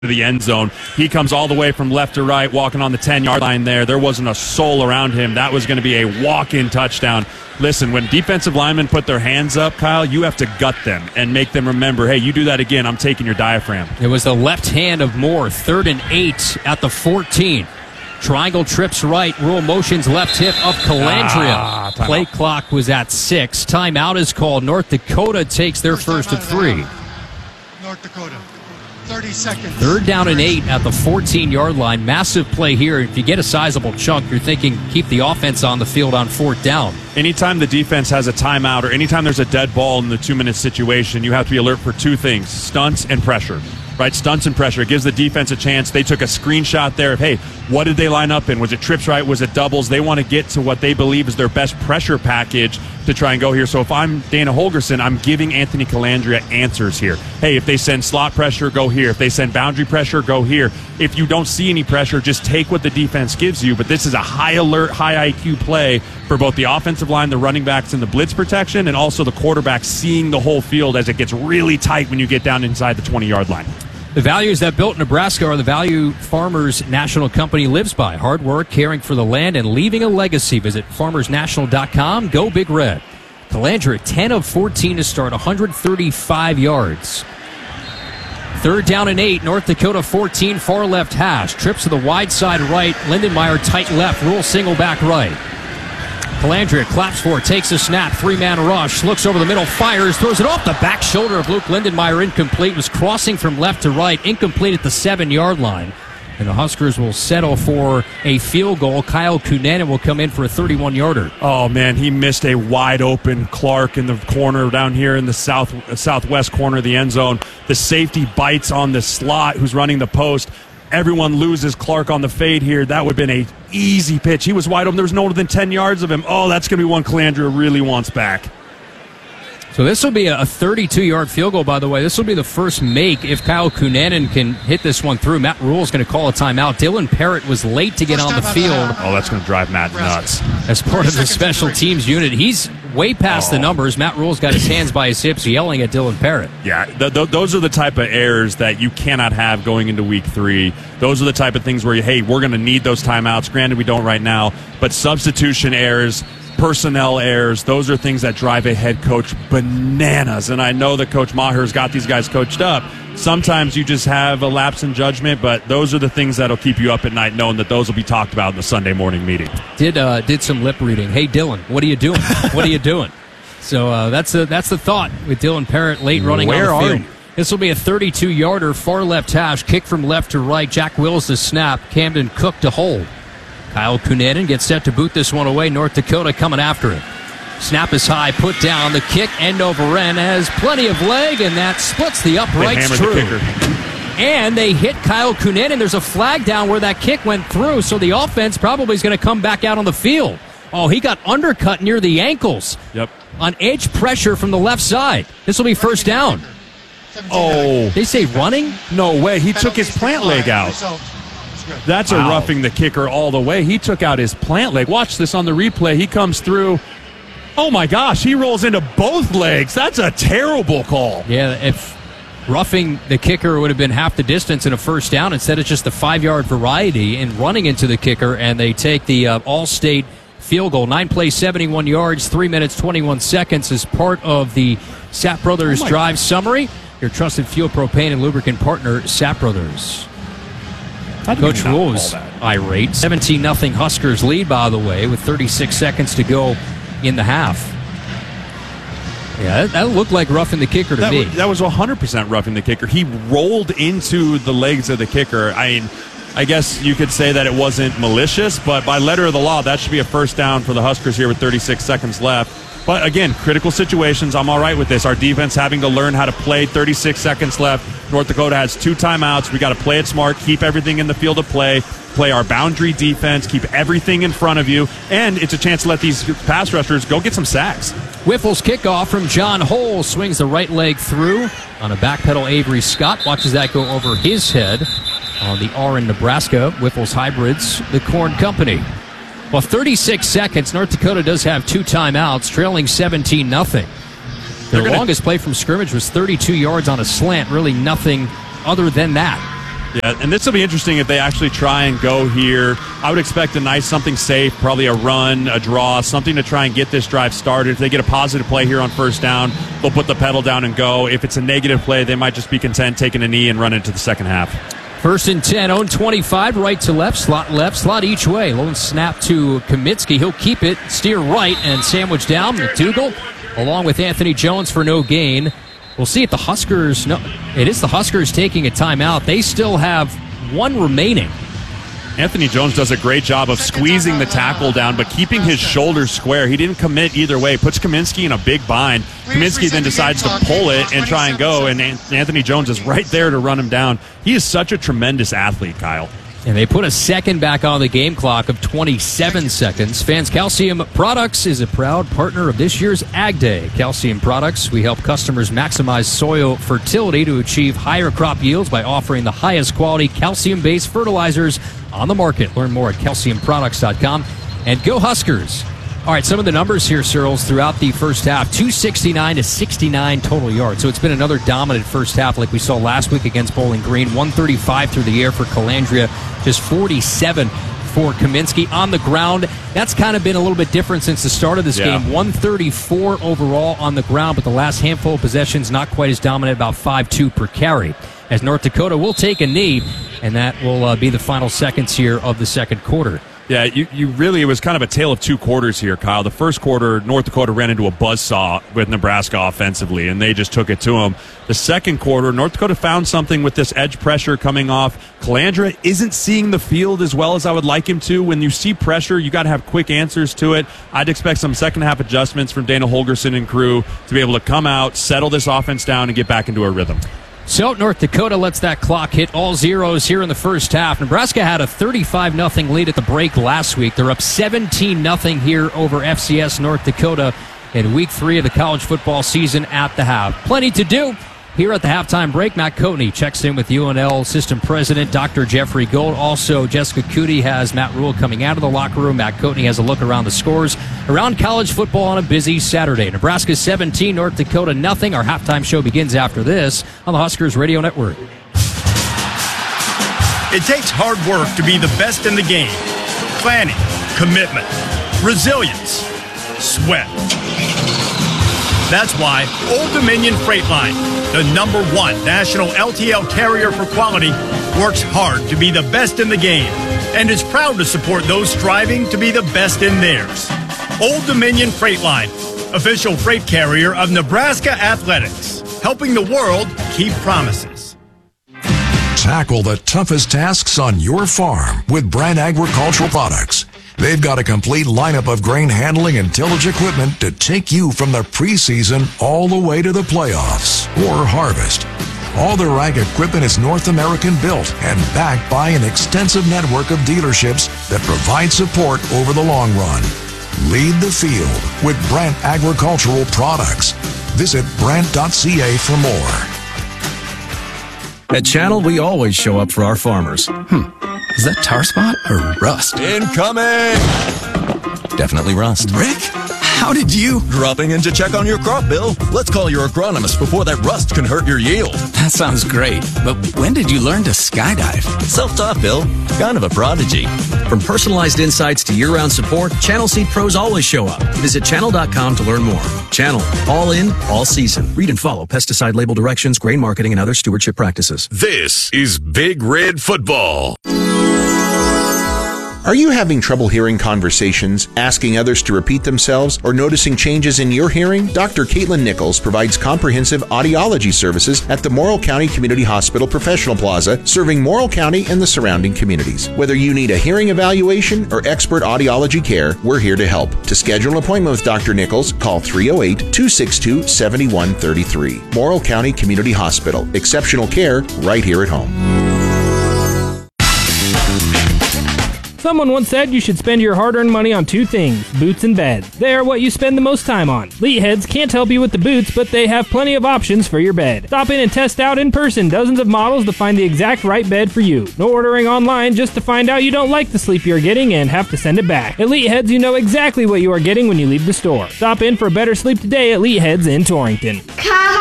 the end zone. He comes all the way from left to right, walking on the 10-yard line there. There wasn't a soul around him. That was going to be a walk-in touchdown. Listen, when defensive linemen put their hands up, Kyle, you have to gut them and make them remember, hey, you do that again, I'm taking your diaphragm. It was the left hand of Moore, 3rd and 8 at the 14. Triangle trips right, Rule motions left hip of Calandria. Play clock was at 6. Timeout is called. North Dakota takes their first of 3. North Dakota. 30 seconds. 3rd down and 8 at the 14-yard line. Massive play here. If you get a sizable chunk, you're thinking keep the offense on the field on 4th down. Anytime the defense has a timeout or anytime there's a dead ball in the 2-minute situation, you have to be alert for 2 things, stunts and pressure. Right, stunts and pressure. It gives the defense a chance. They took a screenshot there of, hey, what did they line up in? Was it trips right? Was it doubles? They want to get to what they believe is their best pressure package to try and go here. So if I'm Dana Holgorsen, I'm giving Anthony Calandria answers here. Hey, if they send slot pressure, go here. If they send boundary pressure, go here. If you don't see any pressure, just take what the defense gives you. But this is a high alert, high IQ play for both the offensive line, the running backs, and the blitz protection, and also the quarterback seeing the whole field as it gets really tight when you get down inside the 20-yard line. The values that built Nebraska are the value Farmers National Company lives by. Hard work, caring for the land, and leaving a legacy. Visit farmersnational.com. Go Big Red. Calandria, 10 of 14 to start, 135 yards. 3rd down and 8, North Dakota 14, far left hash. Trips to the wide side right. Lindenmeyer tight left. Rule single back right. Calandria claps for it, takes a snap, 3-man rush, looks over the middle, fires, throws it off the back shoulder of Luke Lindenmeyer, incomplete, was crossing from left to right, incomplete at the 7-yard line. And the Huskers will settle for a field goal. Kyle Kunanen will come in for a 31-yarder. Oh, man, he missed a wide-open Clark in the corner down here in the southwest corner of the end zone. The safety bites on the slot who's running the post. Everyone loses Clark on the fade here. That would have been an easy pitch. He was wide open. There was no more than 10 yards of him. Oh, that's going to be one Calandria really wants back. So this will be a 32-yard field goal, by the way. This will be the first make if Kyle Kunanen can hit this one through. Matt Rule is going to call a timeout. Dylan Parrott was late to get on the field. Oh, that's going to drive Matt nuts. As part of the special teams unit, he's way past the numbers. Matt Rule's got his hands by his hips yelling at Dylan Parrott. Yeah, those are the type of errors that you cannot have going into week 3. Those are the type of things where, hey, we're going to need those timeouts. Granted, we don't right now. But substitution errors, personnel errors, those are things that drive a head coach bananas. And I know that Coach Maher's got these guys coached up. Sometimes you just have a lapse in judgment, but those are the things that'll keep you up at night knowing that those will be talked about in the Sunday morning meeting. Did some lip reading. Hey, Dylan, what are you doing? What are you doing? So that's the thought with Dylan Parrott late running on the field. This will be a 32-yarder, far left hash, kick from left to right. Jack Wills to snap. Camden Cook to hold. Kyle Kunanen gets set to boot this one away. North Dakota coming after it. Snap is high, put down. The kick, end over end, has plenty of leg, and that splits the uprights true. And they hit Kyle Kunanen. There's a flag down where that kick went through, so the offense probably is going to come back out on the field. Oh, he got undercut near the ankles. Yep. On edge pressure from the left side. This will be first down. Oh. They say running? No way. He took his plant leg out. That's a roughing the kicker all the way. He took out his plant leg. Watch this on the replay. He comes through. Oh, my gosh. He rolls into both legs. That's a terrible call. Yeah, if roughing the kicker would have been half the distance in a first down, instead it's just the 5-yard variety in running into the kicker, and they take the all-state field goal. 9 plays, 71 yards, 3 minutes, 21 seconds as part of the Sapp Brothers drive summary. Your trusted fuel, propane, and lubricant partner, Sapp Brothers. Coach Rule was irate. 17-0 Huskers lead, by the way, with 36 seconds to go in the half. Yeah, that looked like roughing the kicker to me. That was 100% roughing the kicker. He rolled into the legs of the kicker. I guess you could say that it wasn't malicious, but by letter of the law, that should be a first down for the Huskers here with 36 seconds left. But again, critical situations, I'm all right with this. Our defense having to learn how to play. 36 seconds left. North Dakota has 2 timeouts. We got to play it smart, keep everything in the field of play our boundary defense, keep everything in front of you, and it's a chance to let these pass rushers go get some sacks. Whiffle's kickoff from John Hole, swings the right leg through on a back pedal. Avery Scott watches that go over his head on the R in Nebraska. Whiffle's Hybrids, the Corn Company. Well, 36 seconds. North Dakota does have 2 timeouts, trailing 17-0. Their longest play from scrimmage was 32 yards on a slant. Really nothing other than that. Yeah, and this will be interesting if they actually try and go here. I would expect something safe, probably a run, a draw, something to try and get this drive started. If they get a positive play here on first down, they'll put the pedal down and go. If it's a negative play, they might just be content taking a knee and run into the second half. First and 10, own 25, right to left, slot each way. Lone snap to Kaminsky. He'll keep it, steer right, and sandwich down. McDougal, along with Anthony Jones for no gain. We'll see if the Huskers... No, it is the Huskers taking a timeout. They still have one remaining. Anthony Jones does a great job of squeezing the tackle down, but keeping his shoulders square. He didn't commit either way. Puts Kaminsky in a big bind. Kaminsky then decides to pull it and try and go, and Anthony Jones is right there to run him down. He is such a tremendous athlete, Kyle. And they put a second back on the game clock of 27 seconds. Fans Calcium Products is a proud partner of this year's Ag Day. Calcium Products, we help customers maximize soil fertility to achieve higher crop yields by offering the highest quality calcium-based fertilizers on the market. Learn more at calciumproducts.com. And go Huskers! All right, some of the numbers here, Searles, throughout the first half. 269 to 69 total yards. So it's been another dominant first half like we saw last week against Bowling Green. 135 through the air for Calandria, just 47 for Kaminsky. On the ground, that's kind of been a little bit different since the start of this game. 134 overall on the ground, but the last handful of possessions not quite as dominant, about 5.2 per carry. As North Dakota will take a knee, and that will be the final seconds here of the second quarter. Yeah, you really, it was kind of a tale of two quarters here, Kyle. The first quarter, North Dakota ran into a buzzsaw with Nebraska offensively, and they just took it to them. The second quarter, North Dakota found something with this edge pressure coming off. Calandra isn't seeing the field as well as I would like him to. When you see pressure, you got to have quick answers to it. I'd expect some second half adjustments from Dana Holgerson and crew to be able to come out, settle this offense down, and get back into a rhythm. So North Dakota lets that clock hit all zeros here in the first half. Nebraska had a 35-0 lead at the break last week. They're up 17-0 here over FCS North Dakota in week 3 of the college football season at the half. Plenty to do here at the halftime break. Matt Coatney checks in with UNL System President Dr. Jeffrey Gold. Also, Jessica Cootie has Matt Rule coming out of the locker room. Matt Coatney has a look around the scores around college football on a busy Saturday. Nebraska 17, North Dakota nothing. Our halftime show begins after this on the Huskers Radio Network. It takes hard work to be the best in the game. Planning, commitment, resilience, sweat. That's why Old Dominion Freight Line, the #1 national LTL carrier for quality, works hard to be the best in the game and is proud to support those striving to be the best in theirs. Old Dominion Freight Line, official freight carrier of Nebraska Athletics, helping the world keep promises. Tackle the toughest tasks on your farm with Brandt Agricultural Products. They've got a complete lineup of grain handling and tillage equipment to take you from the preseason all the way to the playoffs or harvest. All their ag equipment is North American built and backed by an extensive network of dealerships that provide support over the long run. Lead the field with Brandt Agricultural Products. Visit Brandt.ca for more. At Channel, we always show up for our farmers. Is that tar spot or rust? Incoming! Definitely rust. Rick, how did you? Dropping in to check on your crop, Bill. Let's call your agronomist before that rust can hurt your yield. That sounds great, but when did you learn to skydive? Self-taught, Bill. Kind of a prodigy. From personalized insights to year-round support, Channel Seed pros always show up. Visit channel.com to learn more. Channel, all in, all season. Read and follow pesticide label directions, grain marketing, and other stewardship practices. This is Big Red Football. Are you having trouble hearing conversations, asking others to repeat themselves, or noticing changes in your hearing? Dr. Caitlin Nichols provides comprehensive audiology services at the Morrill County Community Hospital Professional Plaza, serving Morrill County and the surrounding communities. Whether you need a hearing evaluation or expert audiology care, we're here to help. To schedule an appointment with Dr. Nichols, call 308-262-7133. Morrill County Community Hospital. Exceptional care right here at home. Someone once said you should spend your hard-earned money on two things, boots and beds. They are what you spend the most time on. Leatheads can't help you with the boots, but they have plenty of options for your bed. Stop in and test out in person dozens of models to find the exact right bed for you. No ordering online just to find out you don't like the sleep you're getting and have to send it back. At Leatheads, you know exactly what you are getting when you leave the store. Stop in for a better sleep today at Leatheads in Torrington. Come